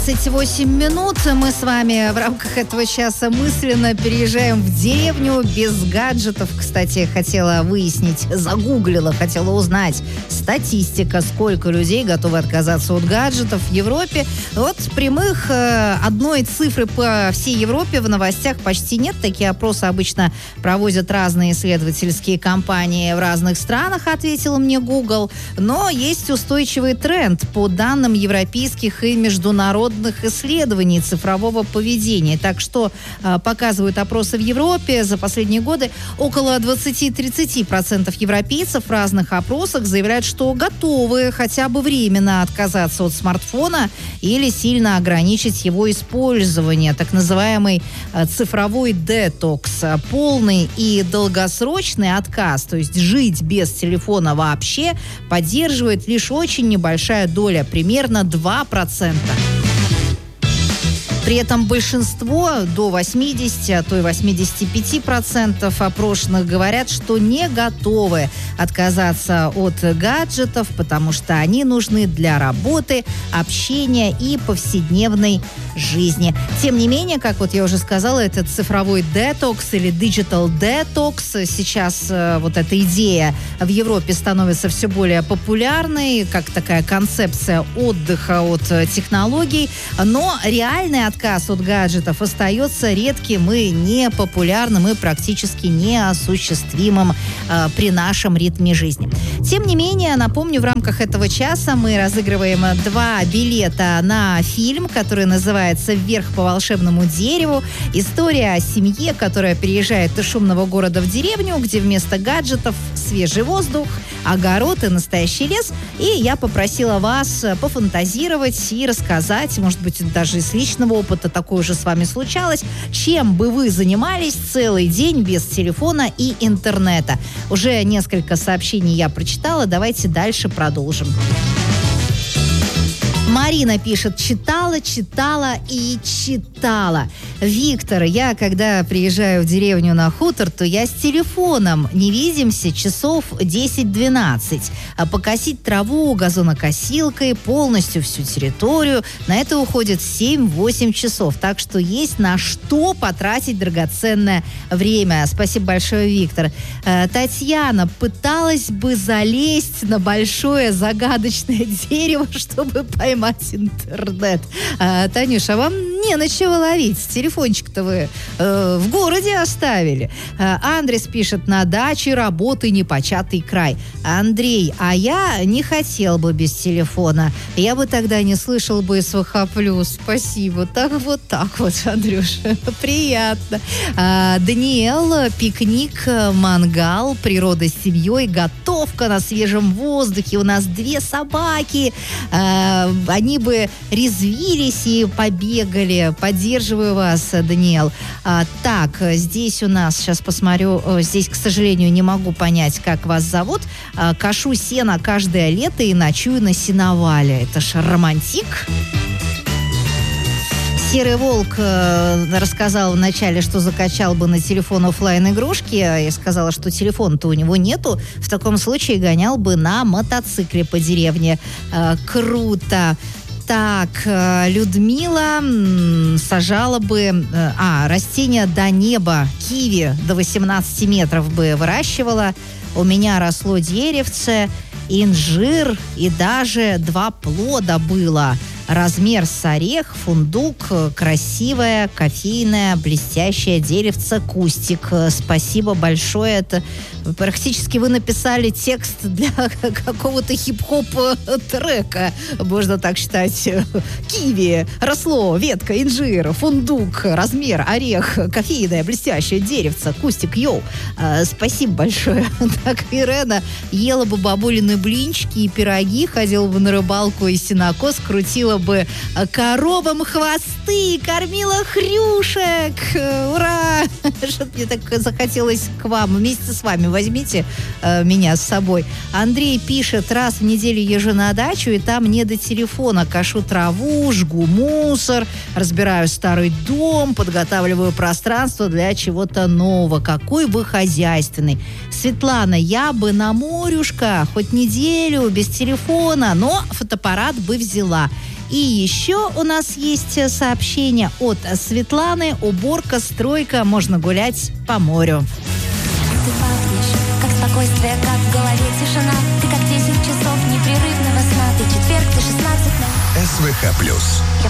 28 минут. Мы с вами в рамках этого часа мысленно переезжаем в деревню без гаджетов. Кстати, хотела выяснить, загуглила, хотела узнать статистика, сколько людей готовы отказаться от гаджетов в Европе. Вот прямых одной цифры по всей Европе в новостях почти нет. Такие опросы обычно проводят разные исследовательские компании в разных странах, ответила мне Google. Но есть устойчивый тренд по данным европейских и международных исследований цифрового поведения. Так что показывают опросы в Европе за последние годы. Около 20-30% европейцев в разных опросах заявляют, что готовы хотя бы временно отказаться от смартфона или сильно ограничить его использование. Так называемый цифровой детокс. Полный и долгосрочный отказ, то есть жить без телефона вообще, поддерживает лишь очень небольшая доля, примерно 2%. При этом большинство, до 80, а то и 85% опрошенных говорят, что не готовы отказаться от гаджетов, потому что они нужны для работы, общения и повседневной жизни. Тем не менее, как вот я уже сказала, этот цифровой детокс или digital detox, сейчас вот эта идея в Европе становится все более популярной, как такая концепция отдыха от технологий, но реальный отказ от гаджетов остается редким и непопулярным и практически неосуществимым при нашем ритме жизни. Тем не менее, напомню, в рамках этого часа мы разыгрываем 2 билета на фильм, который называется «Вверх по волшебному дереву». История о семье, которая переезжает из шумного города в деревню, где вместо гаджетов свежий воздух, огород и настоящий лес. И я попросила вас пофантазировать и рассказать, может быть, даже из личного опыта такое уже с вами случалось, чем бы вы занимались целый день без телефона и интернета. Уже несколько сообщений я прочитала, давайте дальше продолжим. Марина пишет: читала и читала. Виктор, я когда приезжаю в деревню на хутор, то я с телефоном. Не видимся часов 10-12. А покосить траву газонокосилкой, полностью всю территорию, на это уходит 7-8 часов. Так что есть на что потратить драгоценное время. Спасибо большое, Виктор. Татьяна, пыталась бы залезть на большое загадочное дерево, чтобы поймать интернет. Танюша, а вам не на чего ловить. Телефончик-то вы в городе оставили. Андрес пишет: на даче работы непочатый край. Андрей, а я не хотел бы без телефона. Я бы тогда не слышал бы СВХ+. Спасибо. Так вот, Андрюша. Приятно. Даниэл, пикник, мангал, природа с семьей, готовка на свежем воздухе. У нас 2 собаки. Они бы резвились и побегали. Поддерживаю вас, Даниэл. Так, здесь у нас, сейчас посмотрю, здесь, к сожалению, не могу понять, как вас зовут. Кашу сено каждое лето и ночую на сеновале. Это ж романтик. Серый волк рассказал вначале, что закачал бы на телефон офлайн-игрушки. Я сказала, что телефона-то у него нету. В таком случае гонял бы на мотоцикле по деревне. Круто. Так, Людмила сажала бы растения до неба, киви до 18 метров бы выращивала. У меня росло деревце, инжир и даже 2 плода было. Размер с орех, фундук, красивое, кофейное, блестящее деревце, кустик. Спасибо большое. Это практически вы написали текст для какого-то хип-хоп трека. Можно так считать. Киви, росло, ветка, инжир, фундук, размер, орех, кофейное, блестящее деревце, кустик, йоу. Спасибо большое. Так, Ирена ела бы бабулины блинчики и пироги, ходила бы на рыбалку и сенокос, крутила бы коровам хвосты, кормила хрюшек. Ура! Что-то мне так захотелось к вам. Вместе с вами возьмите меня с собой. Андрей пишет: раз в неделю езжу на дачу, и там не до телефона. Кашу траву, жгу мусор, разбираю старый дом, подготавливаю пространство для чего-то нового. Какой вы хозяйственный. Светлана, я бы на морюшко хоть неделю без телефона, но фотоаппарат бы взяла. И еще у нас есть сообщение от Светланы. Уборка, стройка, можно гулять по морю. Ты пахнешь, как спокойствие, как в голове тишина. Ты как 10 часов непрерывного сна. Ты четверг, ты 16. СВХ+.